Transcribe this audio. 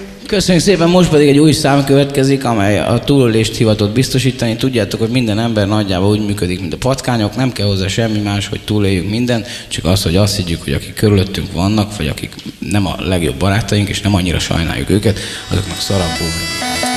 Köszönjük szépen, most pedig egy új szám következik, amely a túlélést hivatott biztosítani. Tudjátok, hogy minden ember nagyjából úgy működik, mint a patkányok, nem kell hozzá semmi más, hogy túléljünk mindent, csak az, hogy azt higgyük, hogy akik körülöttünk vannak, vagy akik nem a legjobb barátaink, és nem annyira sajnáljuk őket, azoknak szarabbul.